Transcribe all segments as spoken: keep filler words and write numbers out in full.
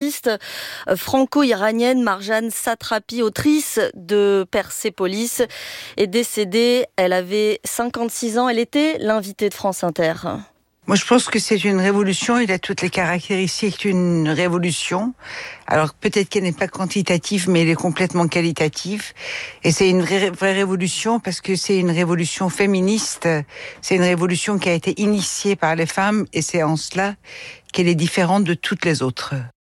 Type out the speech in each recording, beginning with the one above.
l'artiste franco-iranienne Marjane Satrapi, autrice de Persépolis, est décédée. Elle avait cinquante-six ans. Elle était l'invitée de France Inter. Moi, je pense que c'est une révolution. Il a toutes les caractéristiques d'une révolution. Alors, peut-être qu'elle n'est pas quantitative, mais elle est complètement qualitative. Et c'est une vraie, vraie révolution parce que c'est une révolution féministe. C'est une révolution qui a été initiée par les femmes et c'est en cela qu'elle est différente de toutes les autres.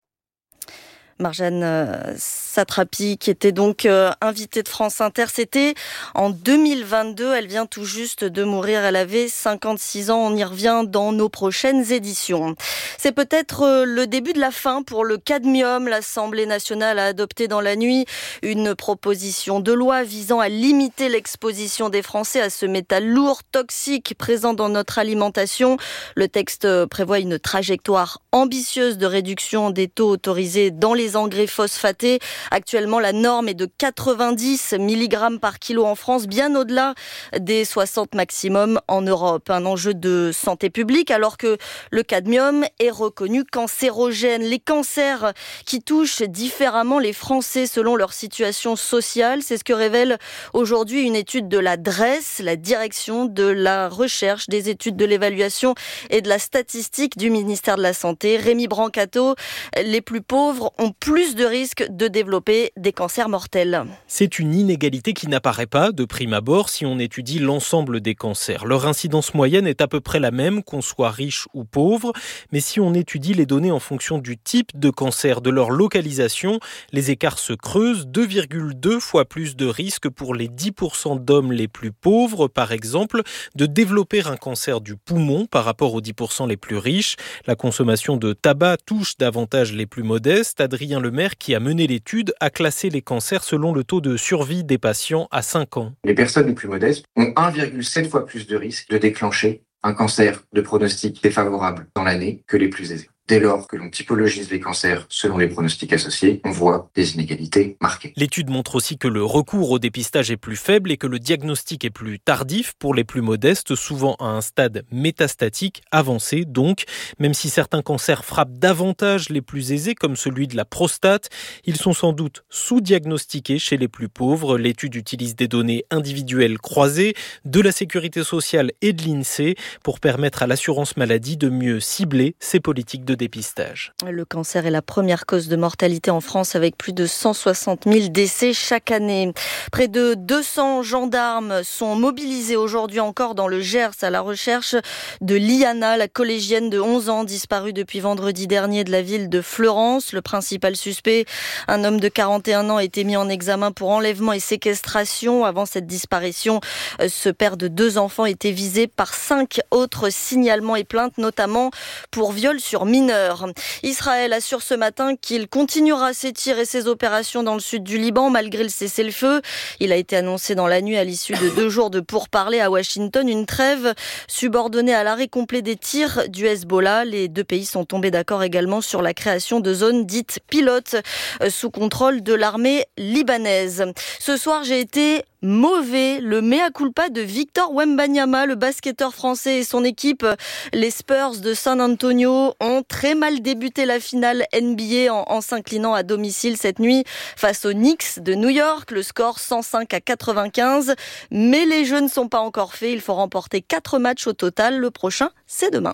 Marjane Satrapi, qui était donc euh, invitée de France Inter, c'était en deux mille vingt-deux. Elle vient tout juste de mourir. Elle avait cinquante-six ans. On y revient dans nos prochaines éditions. C'est peut-être euh, le début de la fin pour le cadmium. L'Assemblée nationale a adopté dans la nuit une proposition de loi visant à limiter l'exposition des Français à ce métal lourd, toxique, présent dans notre alimentation. Le texte prévoit une trajectoire ambitieuse de réduction des taux autorisés dans les engrais phosphatés. Actuellement, la norme est de quatre-vingt-dix milligrammes par kilo en France, bien au-delà des soixante maximum en Europe. Un enjeu de santé publique alors que le cadmium est reconnu cancérogène. Les cancers qui touchent différemment les Français selon leur situation sociale, c'est ce que révèle aujourd'hui une étude de la D R E S, la direction de la recherche, des études de l'évaluation et de la statistique du ministère de la Santé. Rémi Brancato, les plus pauvres ont plus de risques de développer des cancers mortels. C'est une inégalité qui n'apparaît pas de prime abord si on étudie l'ensemble des cancers. Leur incidence moyenne est à peu près la même qu'on soit riche ou pauvre, mais si on étudie les données en fonction du type de cancer, de leur localisation, les écarts se creusent. deux virgule deux fois plus de risques pour les dix pour cent d'hommes les plus pauvres, par exemple, de développer un cancer du poumon par rapport aux dix pour cent les plus riches. La consommation de tabac touche davantage les plus modestes. Adrien Lemaire, qui a mené l'étude, a classé les cancers selon le taux de survie des patients à cinq ans. Les personnes les plus modestes ont un virgule sept fois plus de risques de déclencher un cancer de pronostic défavorable dans l'année que les plus aisés. Dès lors que l'on typologise les cancers selon les pronostics associés, on voit des inégalités marquées. L'étude montre aussi que le recours au dépistage est plus faible et que le diagnostic est plus tardif pour les plus modestes, souvent à un stade métastatique avancé. Donc, même si certains cancers frappent davantage les plus aisés, comme celui de la prostate, ils sont sans doute sous-diagnostiqués chez les plus pauvres. L'étude utilise des données individuelles croisées de la Sécurité sociale et de l'INSEE pour permettre à l'assurance maladie de mieux cibler ses politiques de dépistage. Le cancer est la première cause de mortalité en France avec plus de cent soixante mille décès chaque année. Près de deux cents gendarmes sont mobilisés aujourd'hui encore dans le Gers à la recherche de Liana, la collégienne de onze ans disparue depuis vendredi dernier de la ville de Fleurance. Le principal suspect, un homme de quarante et un ans, a été mis en examen pour enlèvement et séquestration. Avant cette disparition, ce père de deux enfants était visé par cinq autres signalements et plaintes, notamment pour viol sur mineur. Israël assure ce matin qu'il continuera ses tirs et ses opérations dans le sud du Liban malgré le cessez-le-feu. Il a été annoncé dans la nuit à l'issue de deux jours de pourparlers à Washington, une trêve subordonnée à l'arrêt complet des tirs du Hezbollah. Les deux pays sont tombés d'accord également sur la création de zones dites pilotes sous contrôle de l'armée libanaise. Ce soir, j'ai été mauvais. Le mea culpa de Victor Wembanyama, le basketteur français et son équipe, les Spurs de San Antonio, ont très mal débuté la finale N B A en, en s'inclinant à domicile cette nuit face aux Knicks de New York. Le score cent cinq à quatre-vingt-quinze. Mais les jeux ne sont pas encore faits. Il faut remporter quatre matchs au total. Le prochain, c'est demain.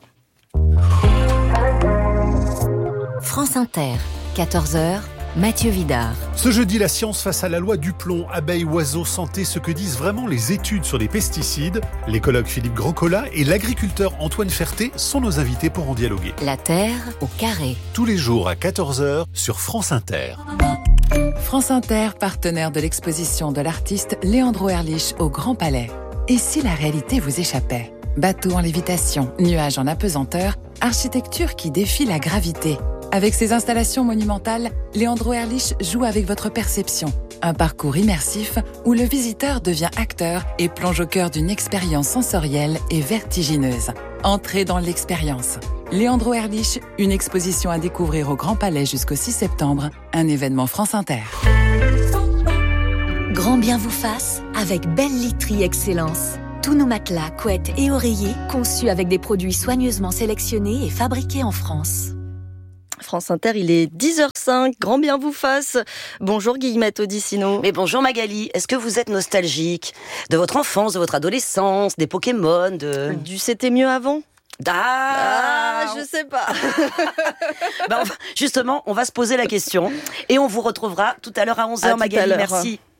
France Inter, quatorze heures. Mathieu Vidard. Ce jeudi, la science face à la loi du plomb, abeilles, oiseaux, santé, ce que disent vraiment les études sur les pesticides. L'écologue Philippe Groscola et l'agriculteur Antoine Ferté sont nos invités pour en dialoguer. La Terre au carré. Tous les jours à quatorze heures sur France Inter. France Inter, partenaire de l'exposition de l'artiste Leandro Erlich au Grand Palais. Et si la réalité vous échappait ? Bateau en lévitation, nuages en apesanteur, architecture qui défie la gravité. Avec ses installations monumentales, Leandro Erlich joue avec votre perception. Un parcours immersif où le visiteur devient acteur et plonge au cœur d'une expérience sensorielle et vertigineuse. Entrez dans l'expérience. Leandro Erlich, une exposition à découvrir au Grand Palais jusqu'au six septembre, un événement France Inter. Grand bien vous fasse avec Belle Literie Excellence. Tous nos matelas, couettes et oreillers conçus avec des produits soigneusement sélectionnés et fabriqués en France. France Inter, il est dix heures. cinq, grand bien vous fasse. Bonjour Guillemette Odissino. Mais bonjour Magali, est-ce que vous êtes nostalgique de votre enfance, de votre adolescence, des Pokémon, de... Du c'était mieux avant ? Ah, ah, je sais pas. ben, justement, on va se poser la question et on vous retrouvera tout à l'heure à onze heures, à Magali, merci.